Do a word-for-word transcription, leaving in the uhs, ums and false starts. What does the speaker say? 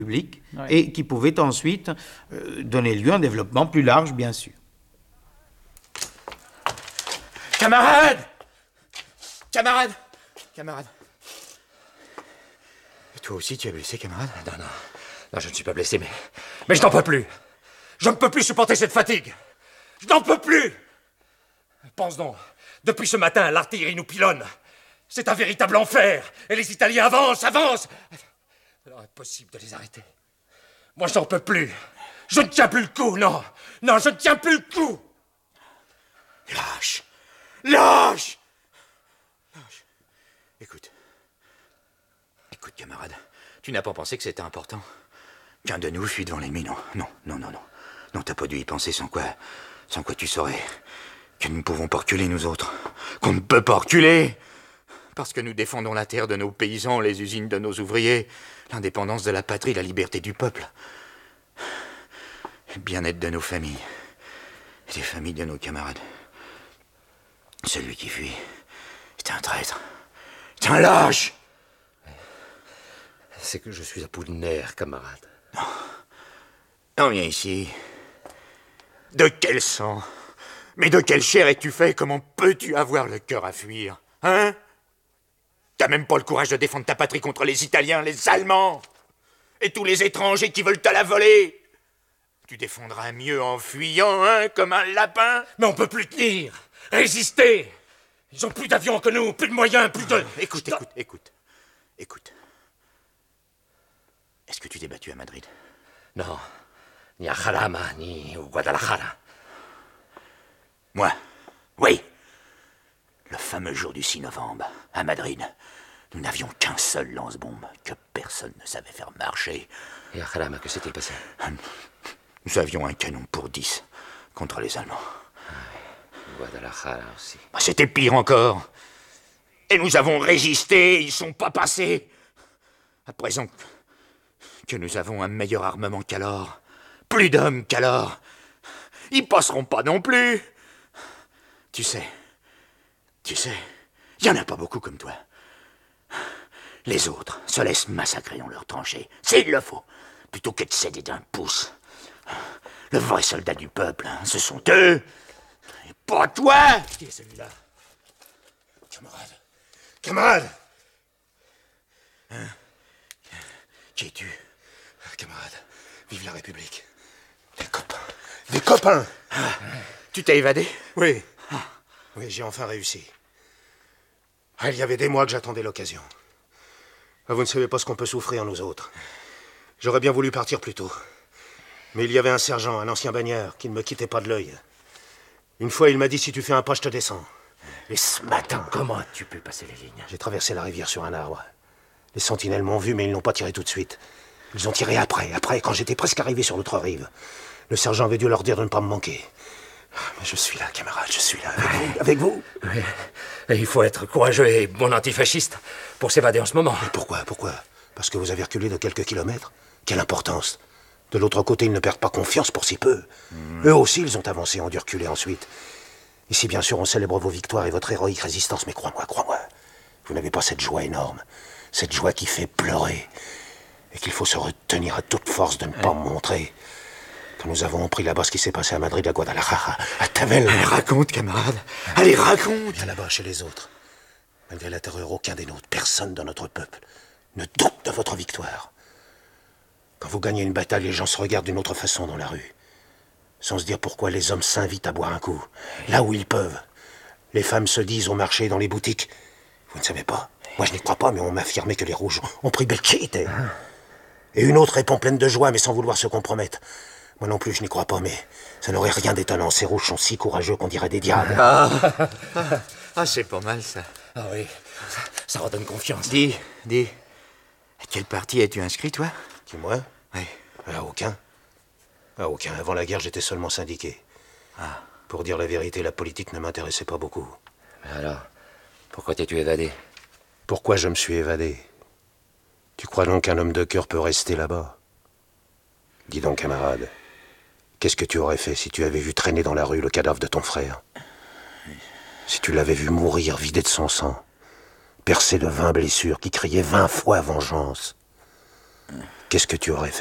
public Ouais. et qui pouvait ensuite euh, donner lieu à un développement plus large, bien sûr. Camarades! Camarades! Camarades! Toi aussi, tu es blessé, camarade? Non, non. Non, je ne suis pas blessé, mais... Mais je n'en peux plus! Je ne peux plus supporter cette fatigue! Je n'en peux plus! Pense donc, depuis ce matin, l'artillerie nous pilonne. C'est un véritable enfer. Et les Italiens avancent, avancent. Alors, impossible de les arrêter. Moi, je n'en peux plus. Je ne tiens plus le coup, non. Non, je ne tiens plus le coup. Lâche! Lâche! Lâche! Écoute. Écoute, camarade, tu n'as pas pensé que c'était important? Qu'un de nous fuit devant l'ennemi, non. Non, non, non, non. Non, t'as pas dû y penser sans quoi... Sans quoi tu saurais que nous ne pouvons pas reculer, nous autres. Qu'on ne peut pas reculer! Parce que nous défendons la terre de nos paysans, les usines de nos ouvriers, l'indépendance de la patrie, la liberté du peuple. Le bien-être de nos familles. Et des familles de nos camarades. Celui qui fuit est un traître. C'est un lâche! C'est que je suis à bout de nerfs, camarade. Non. Non, viens ici. De quel sang? Mais de quelle chair es-tu fait? Comment peux-tu avoir le cœur à fuir? Hein? T'as même pas le courage de défendre ta patrie contre les Italiens, les Allemands et tous les étrangers qui veulent te la voler. Tu défendras mieux en fuyant, hein, comme un lapin. Mais on peut plus tenir, résister. Ils ont plus d'avions que nous, plus de moyens, plus de... Écoute, écoute, écoute, écoute. Est-ce que tu t'es battu à Madrid? Non, ni à Jarama, ni au Guadalajara. Moi, oui. Le fameux jour du six novembre, à Madrid, nous n'avions qu'un seul lance-bombe que personne ne savait faire marcher. Et à Jarama, que s'est-il passé? Nous avions un canon pour dix contre les Allemands. Guadalajara aussi. C'était pire encore. Et nous avons résisté, ils sont pas passés. À présent que nous avons un meilleur armement qu'alors, plus d'hommes qu'alors, ils passeront pas non plus. Tu sais, tu sais, il y en a pas beaucoup comme toi. Les autres se laissent massacrer dans leurs tranchées, s'il le faut, plutôt que de céder d'un pouce. Le vrai soldat du peuple, hein, ce sont eux, et pas toi. Qui est celui-là? Camarade, camarade. Hein? Qui es-tu? Camarade, vive la République. Des copains, des copains. Ah, tu t'es évadé? Oui, oui, j'ai enfin réussi. Ah, il y avait des mois que j'attendais l'occasion. Ah, vous ne savez pas ce qu'on peut souffrir, nous autres. J'aurais bien voulu partir plus tôt. Mais il y avait un sergent, un ancien bagnard, qui ne me quittait pas de l'œil. Une fois, il m'a dit, si tu fais un pas, je te descends. Et ce matin... Comment as-tu pu passer les lignes? J'ai traversé la rivière sur un arbre. Les sentinelles m'ont vu, mais ils n'ont pas tiré tout de suite. Ils ont tiré après, après, quand j'étais presque arrivé sur l'autre rive. Le sergent avait dû leur dire de ne pas me manquer. Mais je suis là, camarade, je suis là, avec vous. Avec vous. Oui. Et il faut être courageux et bon antifasciste pour s'évader en ce moment. Mais pourquoi, pourquoi? Parce que vous avez reculé de quelques kilomètres? Quelle importance? De l'autre côté, ils ne perdent pas confiance pour si peu. Mmh. Eux aussi, ils ont avancé, ont dû reculer ensuite. Ici, bien sûr, on célèbre vos victoires et votre héroïque résistance, mais crois-moi, crois-moi, vous n'avez pas cette joie énorme, cette joie qui fait pleurer, et qu'il faut se retenir à toute force de ne pas montrer. Quand nous avons appris là-bas ce qui s'est passé à Madrid, à Guadalajara, à Tavel... Allez, raconte, camarade. Allez, raconte. Bien là-bas, chez les autres. Malgré la terreur, aucun des nôtres, personne dans notre peuple, ne doute de votre victoire. Quand vous gagnez une bataille, les gens se regardent d'une autre façon dans la rue. Sans se dire pourquoi les hommes s'invitent à boire un coup. Là où ils peuvent. Les femmes se disent au marché, dans les boutiques. Vous ne savez pas. Moi, je n'y crois pas, mais on m'a affirmé que les rouges ont pris Belchite. Et une autre répond pleine de joie, mais sans vouloir se compromettre. Moi non plus, je n'y crois pas, mais ça n'aurait rien d'étonnant. Ces rouges sont si courageux qu'on dirait des diables. Ah, ah, ah c'est pas mal, ça. Ah oui, ça, ça redonne confiance. Dis, dis, à quel parti es-tu inscrit, toi? Qui, moi? Oui. À aucun. À aucun. Avant la guerre, j'étais seulement syndiqué. Ah. Pour dire la vérité, la politique ne m'intéressait pas beaucoup. Mais alors, pourquoi t'es-tu évadé? Pourquoi je me suis évadé? Tu crois donc qu'un homme de cœur peut rester là-bas? Dis donc, camarade, qu'est-ce que tu aurais fait si tu avais vu traîner dans la rue le cadavre de ton frère? Si tu l'avais vu mourir vidé de son sang, percé de vingt blessures, qui criait vingt fois vengeance? qu'est-ce que tu aurais fait?